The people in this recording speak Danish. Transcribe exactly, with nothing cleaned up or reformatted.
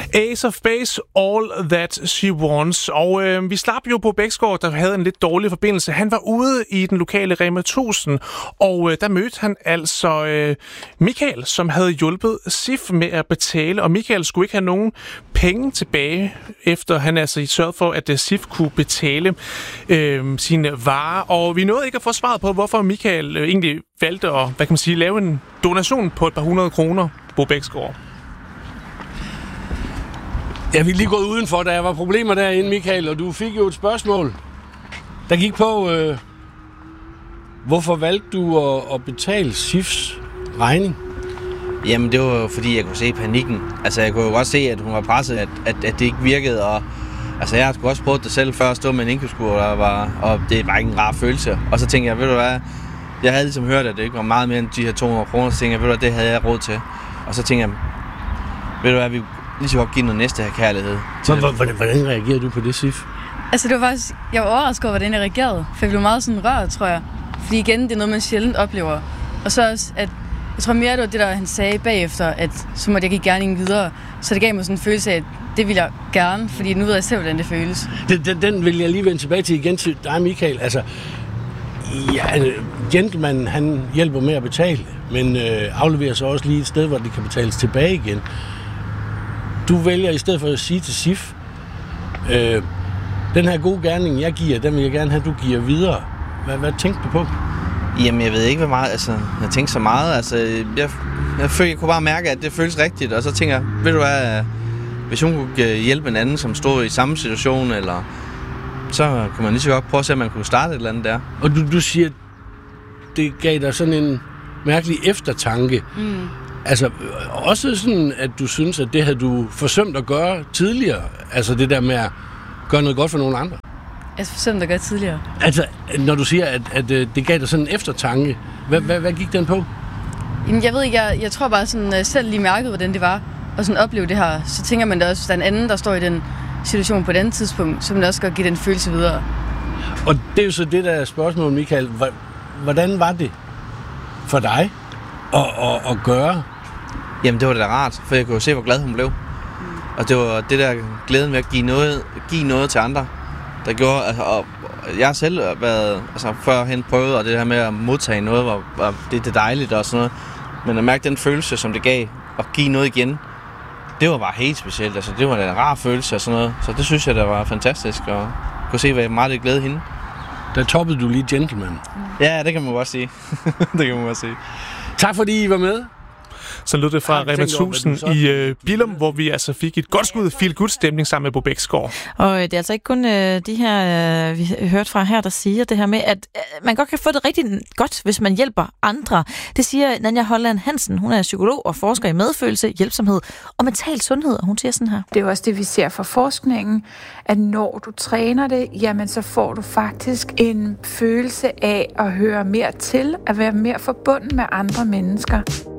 Ace of Base, All That She Wants. Og øh, vi slap jo på Bæksgaard, der havde en lidt dårlig forbindelse. Han var ude i den lokale Rema tusind, og øh, der mødte han altså øh, Michael, som havde hjulpet Sif med at betale. Og Michael skulle ikke have nogen penge tilbage, efter han altså sørgede for, at øh, Sif kunne betale øh, sine varer. Og vi nåede ikke at få svaret på, hvorfor Michael øh, egentlig valgte at, hvad kan man sige, lave en donation på et par hundrede kroner på Bæksgaard. Ja, vi er lige gået udenfor, der var problemer derinde, Michael, og du fik jo et spørgsmål, der gik på, øh, hvorfor valgte du at, at betale Sifs regning? Jamen, det var jo fordi, jeg kunne se panikken. Altså, jeg kunne jo godt se, at hun var presset, at, at, at det ikke virkede, og altså, jeg har sgu også prøvet det selv før at stå med en indkøbskur, der var, og det var ikke en rar følelse. Og så tænkte jeg, ved du hvad, jeg havde ligesom hørt, at det ikke var meget mere end de her to hundrede kroner, så tænkte jeg, ved du hvad, det havde jeg råd til. Og så tænkte jeg, ved du hvad, vi lige så godt give noget næste her kærlighed. Hvordan, hvordan reagerede du på det, Sif? Altså, det var faktisk, jeg var overrasket over, hvordan jeg reagerede. For jeg blev meget sådan rørt, tror jeg. Fordi igen, det er noget, man sjældent oplever. Og så også, at jeg tror mere, det var det, der han sagde bagefter, at så måtte jeg give gerningen videre. Så det gav mig sådan en følelse af, at det ville jeg gerne, fordi nu ved jeg selv, hvordan det føles. Den, den, den vil jeg lige vende tilbage til igen til dig, Michael. Altså, ja, gentleman, han hjælper med at betale, men øh, afleverer så også lige et sted, hvor det kan betales tilbage igen. Du vælger i stedet for at sige til Sif, øh, den her gode gerning, jeg giver, den vil jeg gerne have, du giver videre. Hvad, hvad tænkte du på? Jamen, jeg ved ikke, hvad meget, altså, jeg tænkte så meget, altså, jeg, jeg, følte, jeg kunne bare mærke, at det føles rigtigt, og så tænker jeg, ved du hvad, hvis hun kunne hjælpe en anden, som stod i samme situation, eller så kunne man lige så godt prøve at se, om man kunne starte et eller andet der. Og du, du siger, det gav dig sådan en mærkelig eftertanke. Mm. Altså, også sådan, at du synes, at det havde du forsømt at gøre tidligere. Altså det der med at gøre noget godt for nogle andre. Jeg forsømte at gøre tidligere. Altså, når du siger, at, at det gav dig sådan en eftertanke, hvad, hvad, hvad gik den på? Jamen, jeg ved ikke, jeg, jeg tror bare sådan, jeg selv lige mærkede, hvordan det var, og sådan opleve det her. Så tænker man da også, hvis der er en anden, der står i den situation på et andet tidspunkt, så man også godt give den følelse videre. Og det er jo så det der spørgsmål, Michael. Hvordan var det for dig at, at, at gøre? Jamen, det var da rart, for jeg kunne jo se, hvor glad hun blev. Mm. Og det var det der glæden ved at give noget, give noget til andre, der gjorde, altså, og jeg har selv været, altså førhen prøvet, og det her med at modtage noget, hvor, hvor det er dejligt og sådan noget, men at mærke den følelse, som det gav, at give noget igen, det var bare helt specielt, altså det var da en rar følelse og sådan noget, så det synes jeg, der var fantastisk, og kunne se, hvor meget det glæde hende. Der toppede du lige gentleman. Mm. Ja, det kan man godt sige. det kan man godt sige. Tak fordi I var med. Så lød det fra Rema tusind i øh, Billum, hvor vi altså fik et godt skud feel good stemning sammen med Bo Bæksgaard. Og øh, det er altså ikke kun øh, de her, øh, vi hørte fra her, der siger det her med, at øh, man godt kan få det rigtig godt, hvis man hjælper andre. Det siger Nanja Holland Hansen. Hun er psykolog og forsker i medfølelse, hjælpsomhed og mental sundhed, og hun siger sådan her. Det er jo også det, vi ser fra forskningen, at når du træner det, jamen så får du faktisk en følelse af at høre mere til, at være mere forbundet med andre mennesker.